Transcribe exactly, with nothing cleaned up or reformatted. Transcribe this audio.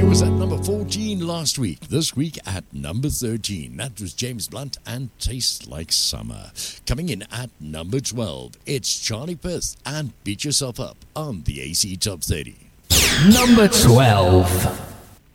It was at number fourteen last week. This week at number thirteen. That was James Blunt and Taste Like Summer. Coming in at number twelve, it's Charlie Puth and Beat Yourself Up on the A C Top thirty. Number twelve.